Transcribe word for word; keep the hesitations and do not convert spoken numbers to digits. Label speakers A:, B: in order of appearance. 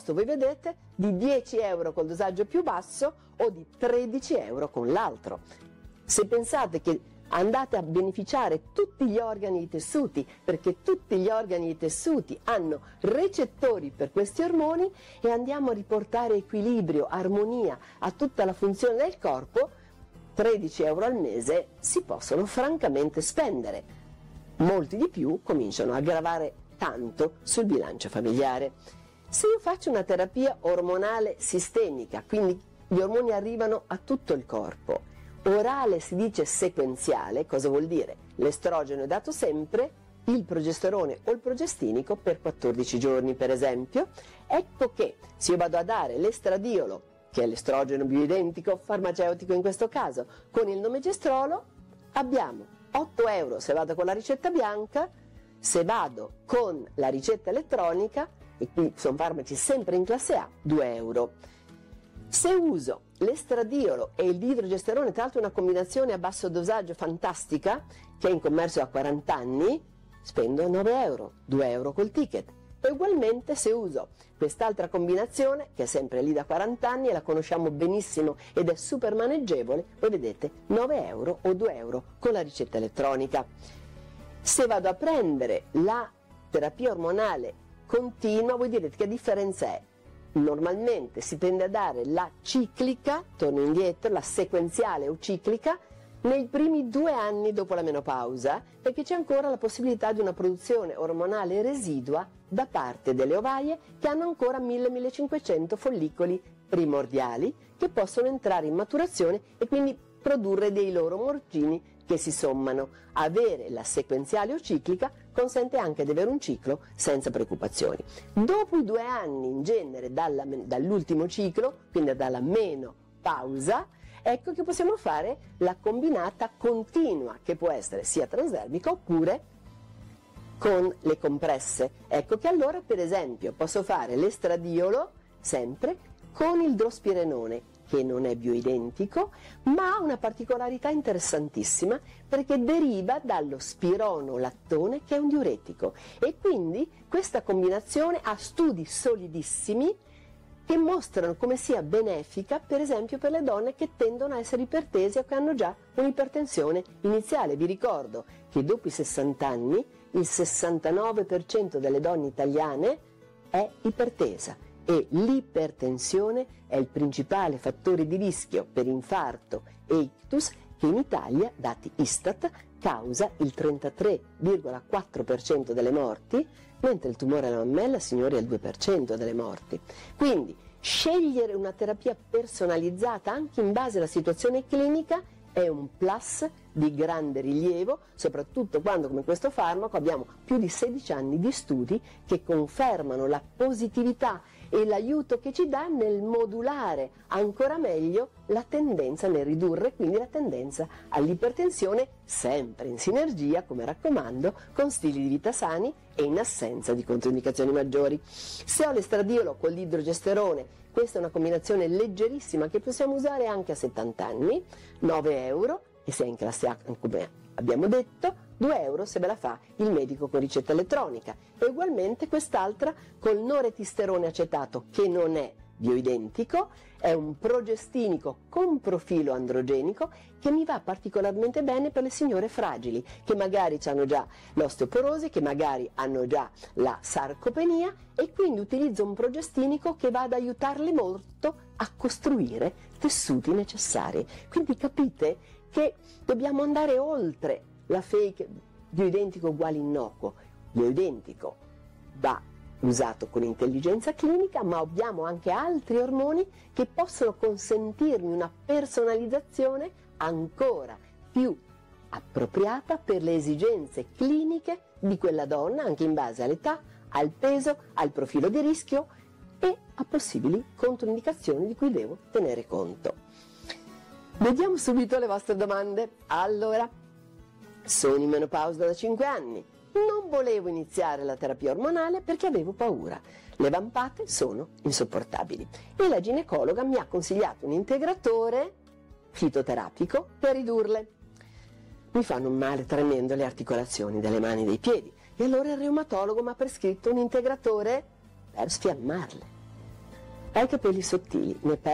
A: costo, voi vedete, di dieci euro col dosaggio più basso o di tredici euro con l'altro. Se pensate che andate a beneficiare tutti gli organi di tessuti, perché tutti gli organi di tessuti hanno recettori per questi ormoni, e andiamo a riportare equilibrio, armonia a tutta la funzione del corpo, tredici euro al mese si possono francamente spendere. Molti di più cominciano a gravare tanto sul bilancio familiare. Se io faccio una terapia ormonale sistemica, quindi gli ormoni arrivano a tutto il corpo, orale si dice sequenziale, cosa vuol dire? L'estrogeno è dato sempre, il progesterone o il progestinico per quattordici giorni per esempio. Ecco che se io vado a dare l'estradiolo, che è l'estrogeno bioidentico farmaceutico in questo caso, con il nomegestrolo, abbiamo otto euro se vado con la ricetta bianca, se vado con la ricetta elettronica, e qui sono farmaci sempre in classe A, due euro. Se uso l'estradiolo e il dihidrogesterone, tra l'altro una combinazione a basso dosaggio fantastica, che è in commercio da quaranta anni, spendo nove euro, due euro col ticket. E ugualmente se uso quest'altra combinazione, che è sempre lì da quaranta anni e la conosciamo benissimo ed è super maneggevole, voi vedete nove euro o due euro con la ricetta elettronica. Se vado a prendere la terapia ormonale continua, voi direte che differenza è? Normalmente si tende a dare la ciclica, torno indietro, la sequenziale o ciclica, nei primi due anni dopo la menopausa, perché c'è ancora la possibilità di una produzione ormonale residua da parte delle ovaie, che hanno ancora mille millecinquecento follicoli primordiali che possono entrare in maturazione e quindi produrre dei loro morgini che si sommano. Avere la sequenziale o ciclica consente anche di avere un ciclo senza preoccupazioni. Dopo i due anni in genere dalla, dall'ultimo ciclo, quindi dalla menopausa, ecco che possiamo fare la combinata continua, che può essere sia transdermica oppure con le compresse. Ecco che allora per esempio posso fare l'estradiolo sempre con il drospirenone, che non è bioidentico, ma ha una particolarità interessantissima perché deriva dallo spironolattone, che è un diuretico, e quindi questa combinazione ha studi solidissimi che mostrano come sia benefica per esempio per le donne che tendono a essere ipertesi o che hanno già un'ipertensione iniziale. Vi ricordo che dopo i sessanta anni il sessantanove per cento delle donne italiane è ipertesa, e l'ipertensione è il principale fattore di rischio per infarto e ictus, che in Italia, dati Istat, causa il trentatré virgola quattro per cento delle morti, mentre il tumore alla mammella, signori, è il due per cento delle morti. Quindi scegliere una terapia personalizzata anche in base alla situazione clinica è un plus di grande rilievo, soprattutto quando, come questo farmaco, abbiamo più di sedici anni di studi che confermano la positività e l'aiuto che ci dà nel modulare ancora meglio la tendenza, nel ridurre quindi la tendenza all'ipertensione, sempre in sinergia, come raccomando, con stili di vita sani e in assenza di controindicazioni maggiori. Se ho l'estradiolo con l'idrogesterone, questa è una combinazione leggerissima che possiamo usare anche a settanta anni, nove euro, e se è in classe A, come abbiamo detto, due euro se ve la fa il medico con ricetta elettronica. E ugualmente quest'altra col noretisterone acetato, che non è bioidentico, è un progestinico con profilo androgenico che mi va particolarmente bene per le signore fragili, che magari hanno già l'osteoporosi, che magari hanno già la sarcopenia, e quindi utilizzo un progestinico che va ad aiutarle molto a costruire tessuti necessari. Quindi capite che dobbiamo andare oltre la fake bioidentico uguale innocuo. Bioidentico va usato con intelligenza clinica, ma abbiamo anche altri ormoni che possono consentirmi una personalizzazione ancora più appropriata per le esigenze cliniche di quella donna, anche in base all'età, al peso, al profilo di rischio e a possibili controindicazioni di cui devo tenere conto. Vediamo subito le vostre domande. Allora, sono in menopausa da cinque anni. Non volevo iniziare la terapia ormonale perché avevo paura. Le vampate sono insopportabili. E la ginecologa mi ha consigliato un integratore fitoterapico per ridurle. Mi fanno un male tremendo le articolazioni delle mani e dei piedi. E allora il reumatologo mi ha prescritto un integratore per sfiammarle. Hai i capelli sottili, ne perdi